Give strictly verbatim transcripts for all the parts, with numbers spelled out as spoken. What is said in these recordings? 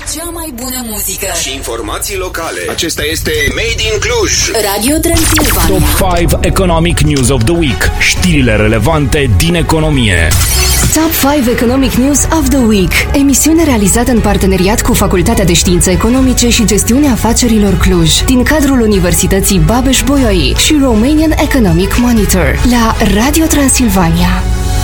Cea mai bună muzică și informații locale. Acesta este Made in Cluj, Radio Transilvania. Top cinci Economic News of the Week. Știrile relevante din economie. Top cinci Economic News of the Week. Emisiune realizată în parteneriat cu Facultatea de Științe Economice și Gestiunea Afacerilor Cluj, din cadrul Universității Babeș-Bolyai și Romanian Economic Monitor, la Radio Transilvania.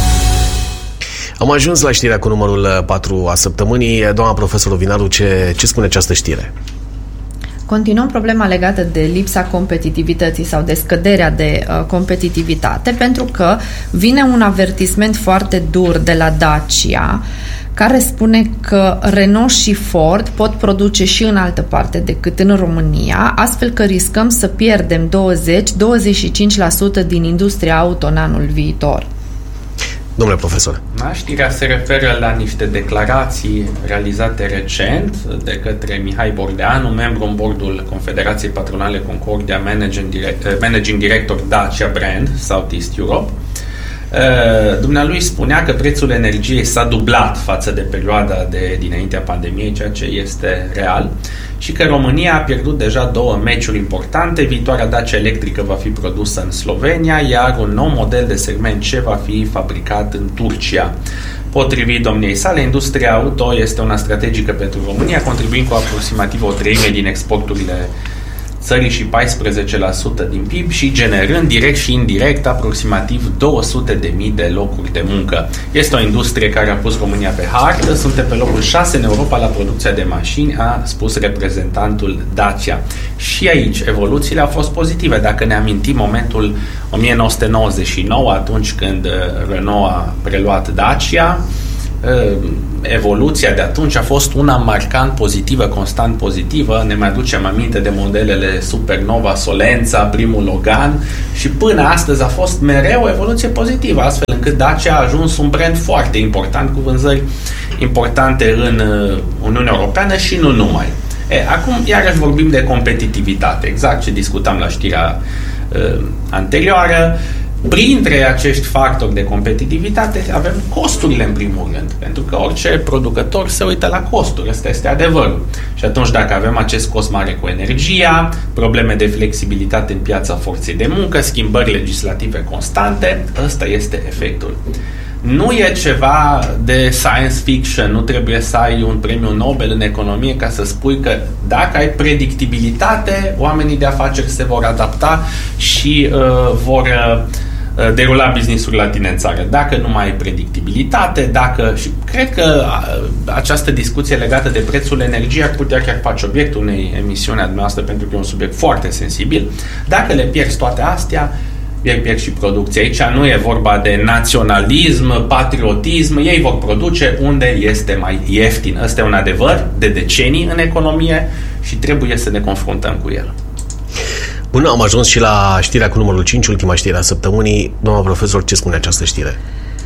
Am ajuns la știrea cu numărul patru a săptămânii. Doamna profesor Ovinaru, ce, ce spune această știre? Continuăm problema legată de lipsa competitivității sau de scăderea de uh, competitivitate, pentru că vine un avertisment foarte dur de la Dacia, care spune că Renault și Ford pot produce și în altă parte decât în România, astfel că riscăm să pierdem douăzeci - douăzeci și cinci la sută din industria auto în anul viitor. Domnule profesor. Da, știrea se referă la niște declarații realizate recent de către Mihai Bordeanu, membru în bordul Confederației Patronale Concordia, Managing, Direct, Managing Director Dacia Brand, South East Europe. Dumnealui spunea că prețul energiei s-a dublat față de perioada de dinaintea pandemiei, ceea ce este real, și că România a pierdut deja două meciuri importante. Viitoarea Dacia electrică va fi produsă în Slovenia, iar un nou model de segment C va fi fabricat în Turcia. Potrivit domniei sale, industria auto este una strategică pentru România, contribuind cu aproximativ o treime din exporturile țării și paisprezece la sută din P I B și generând direct și indirect aproximativ două sute de mii de locuri de muncă. Este o industrie care a pus România pe hartă, suntem pe locul șase în Europa la producția de mașini, a spus reprezentantul Dacia. Și aici evoluțiile au fost pozitive. Dacă ne amintim momentul o mie nouă sute nouăzeci și nouă, atunci când Renault a preluat Dacia, evoluția de atunci a fost una marcant pozitivă, constant pozitivă. Ne mai aducem aminte de modelele Supernova, Solența, primul Logan, și până astăzi a fost mereu o evoluție pozitivă, astfel încât Dacia a ajuns un brand foarte important, cu vânzări importante în Uniunea Europeană și nu numai. E, acum iarăși vorbim de competitivitate, exact ce discutam la știrea uh, anterioară. Printre acești factori de competitivitate avem costurile în primul rând, pentru că orice producător se uită la costuri, ăsta este adevărul. Și atunci dacă avem acest cost mare cu energia, probleme de flexibilitate în piața forței de muncă, schimbări legislative constante, ăsta este efectul. Nu e ceva de science fiction, nu trebuie să ai un premiu Nobel în economie ca să spui că dacă ai predictibilitate, oamenii de afaceri se vor adapta și uh, vor uh, derula business-ul la tine în țară. Dacă nu mai ai predictibilitate, dacă... Și cred că uh, această discuție legată de prețul energiei ar putea chiar face obiectul unei emisiuni a dumneavoastră, pentru că e un subiect foarte sensibil. Dacă le pierzi toate astea, ei pierd și producția. Aici nu e vorba de naționalism, patriotism, ei vor produce unde este mai ieftin. Ăsta e un adevăr de decenii în economie și trebuie să ne confruntăm cu el. Bun, am ajuns și la știrea cu numărul cinci, ultima știre a săptămânii. Doamna profesor, ce spune această știre?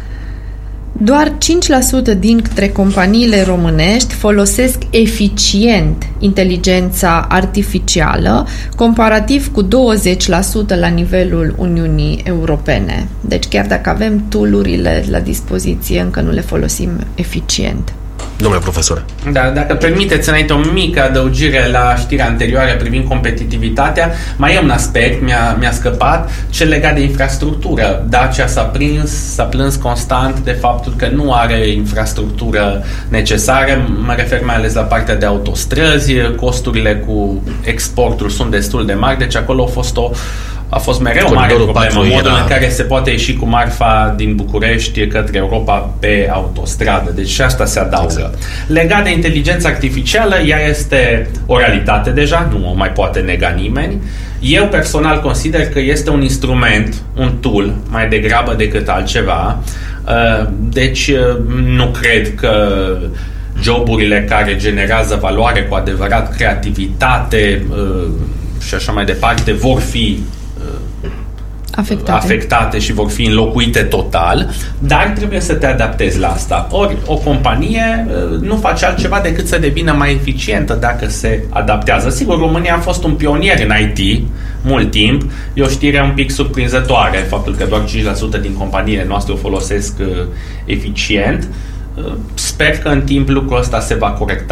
Doar cinci la sută dintre companiile românești folosesc eficient inteligența artificială, comparativ cu douăzeci la sută la nivelul Uniunii Europene. Deci chiar dacă avem tool-urile la dispoziție, încă nu le folosim eficient. Domnule profesor. Da, dacă permiteți înainte o mică adăugire la știrea anterioară privind competitivitatea, mai e un aspect, mi-a, mi-a scăpat, cel legat de infrastructură. Dacia s-a prins, s-a plâns constant de faptul că nu are infrastructură necesară, mă refer mai ales la partea de autostrăzi, costurile cu exportul sunt destul de mari, deci acolo a fost o A fost mereu o mare problemă, modul în care se poate ieși cu marfa din București către Europa pe autostradă. Deci și asta se adaugă. Exact. Legat de inteligența artificială, ea este o realitate deja, nu o mai poate nega nimeni. Eu personal consider că este un instrument, un tool, mai degrabă decât altceva. Deci nu cred că joburile care generează valoare cu adevărat, creativitate și așa mai departe, vor fi Afectate. afectate și vor fi înlocuite total, dar trebuie să te adaptezi la asta. Ori o companie nu face altceva decât să devină mai eficientă dacă se adaptează. Sigur, România a fost un pionier în I T mult timp. E o știre un pic surprinzătoare, faptul că doar cinci la sută din companiile noastre o folosesc eficient. Sper că în timp lucrul ăsta se va corecta.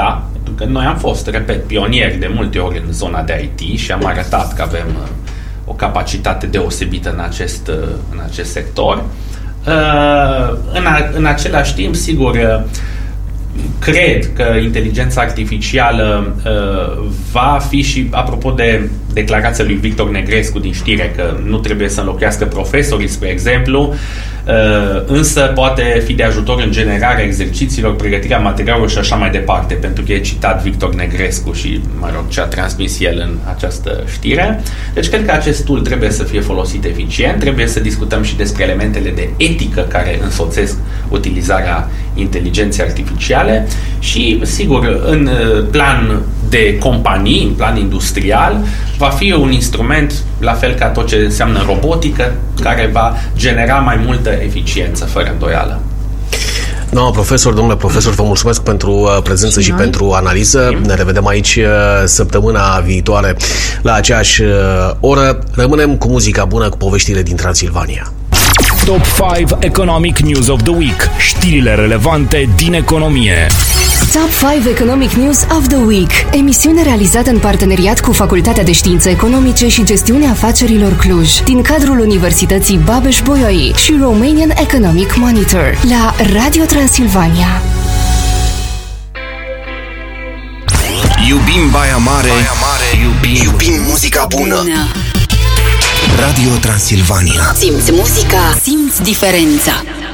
Că noi am fost, repet, pionieri de multe ori în zona de I T și am arătat că avem o capacitate deosebită în acest, în acest sector. În, a, în același timp, sigur, cred că inteligența artificială uh, va fi și, apropo de declarația lui Victor Negrescu din știre, că nu trebuie să înlocuiască profesorii, spre exemplu, uh, însă poate fi de ajutor în generarea exercițiilor, pregătirea materialelor și așa mai departe, pentru că e citat Victor Negrescu și, mă rog, ce a transmis el în această știre. Deci cred că acest tool trebuie să fie folosit eficient, trebuie să discutăm și despre elementele de etică care însoțesc utilizarea inteligenței artificiale și, sigur, în plan de companii, în plan industrial, va fi un instrument, la fel ca tot ce înseamnă robotică, care va genera mai multă eficiență, fără îndoială. Doamna profesor, domnule profesor, vă mulțumesc pentru prezență și, și pentru analiză. Ne revedem aici săptămâna viitoare la aceeași oră. Rămânem cu muzica bună, cu poveștile din Transilvania. Top cinci Economic News of the Week. Știrile relevante din economie. Top cinci Economic News of the Week. Emisiune realizată în parteneriat cu Facultatea de Științe Economice și Gestiunea Afacerilor Cluj, din cadrul Universității Babeș-Bolyai și Romanian Economic Monitor, la Radio Transilvania. Iubim Baia Mare, Baia Mare. Iubim, iubim muzica bună. bună. Radio Transilvania. Simți muzica, simți diferența.